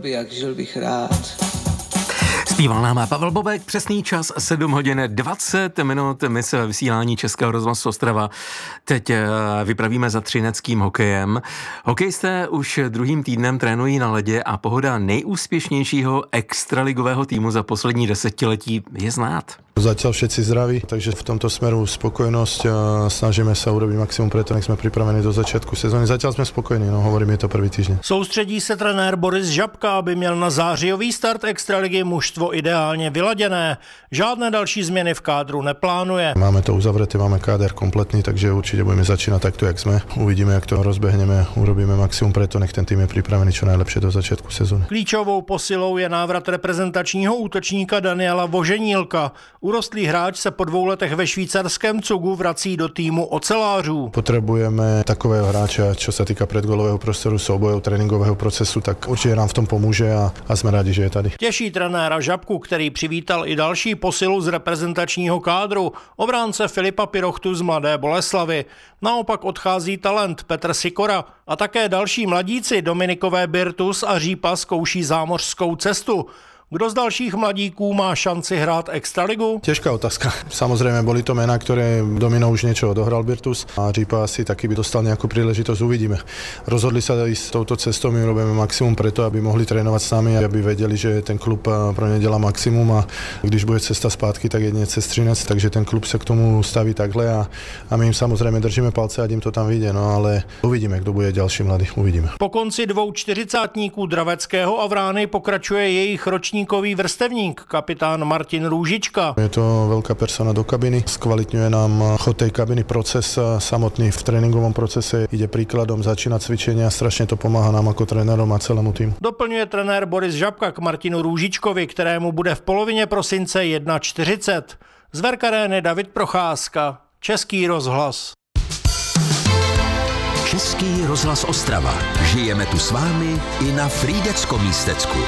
by, jak žil bych rád. Zpíval nám Pavel Bobek, přesný čas 7 hodin 20 minut, my se ve vysílání Českého rozhlasu Ostrava teď vypravíme za třineckým hokejem. Hokejisté už druhým týdnem trénují na ledě a pohoda nejúspěšnějšího extraligového týmu za poslední desetiletí je znát. Zatiaľ všetci zdraví, takže v tomto smeru spokojnosť a snažíme sa urobiť maximum preto, nech sme pripravení do začiatku sezóny. Zatiaľ sme spokojní, hovorím, je to prvý týždeň. Soustředí se trenér Boris Žabka, aby měl na zářijový start extraligy mužstvo ideálně vyladěné. Žádné další změny v kádru neplánuje. Máme to uzavreté, máme káder kompletný, takže určite budeme začínať takto, jak sme. Uvidíme, jak to rozbehneme, urobíme maximum preto, nech ten tým je pripravený čo najlepšie do začiatku sezóny. Klíčovou posilou je návrat reprezentačního útočníka Daniela Voženílka. Urostlý hráč se po 2 letech ve švýcarském Cugu vrací do týmu ocelářů. Potrebujeme takového hráča, čo sa týka predgolového prostoru, soubojov, tréninkového procesu, tak určite nám v tom pomůže a sme rádi, že je tady. Těší trenéra Žabku, který přivítal i další posilu z reprezentačního kádru, obránce Filipa Pirochtu z Mladé Boleslavy. Naopak odchází talent Petr Sikora a také další mladíci Dominikové Birtus a Řípa zkouší zámořskou cestu. Kdo z dalších mladíků má šanci hrát extraligu? Ťažká otázka. Samozrejme, boli to mená, ktoré Domino už niečo odohral Birtus a Řípa asi taky by dostal nejakú príležitosť, uvidíme. Rozhodli sa ísť touto cestou, my robíme maximum preto, aby mohli trénovať s nami, aby vedeli, že ten klub pro ně dělá maximum a když bude cesta zpátky, tak jedine cez 13, takže ten klub sa k tomu staví takhle a my im samozrejme držíme palce, ať im to tam vyjde, no ale uvidíme, kdo bude ďalší mladý, uvidíme. Po konci 2 čtyřicátníků Draveckého a Vrány pokračuje jejich ročníkový vrstevník, kapitán Martin Růžička. Je to veľká persona do kabiny, skvalitňuje nám chod tej kabiny, proces samotný v tréninkovom procese, ide príkladom, začína cvičenia, strašne to pomáha nám ako trénerom a celému týmu. Doplňuje trenér Boris Žabka k Martinu Růžičkovi, kterému bude v polovině prosince 41. Z Verkarény David Procházka, Český rozhlas. Český rozhlas Ostrava. Žijeme tu s vámi i na Frýdeckom místecku.